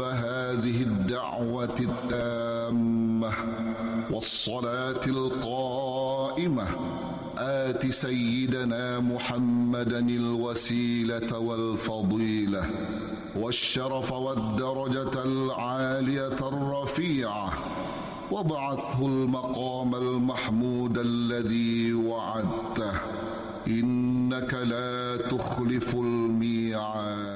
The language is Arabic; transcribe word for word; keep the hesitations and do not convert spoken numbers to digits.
هذه الدعوة التامة والصلاة القائمة آت سيدنا محمدا الوسيلة والفضيلة والشرف والدرجة العالية الرفيعة، وابعثه المقام المحمود الذي وعدته، إنك لا تخلف الميعاد.